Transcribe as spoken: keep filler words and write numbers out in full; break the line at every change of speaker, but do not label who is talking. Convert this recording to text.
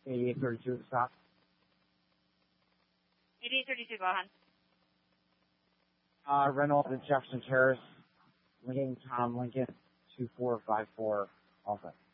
eighty-eight thirty-two, stop.
eighty-eight thirty-two, go ahead.
Uh, Reynolds and Jefferson Terrace, Lincoln, Tom Lincoln, two four five four, all set.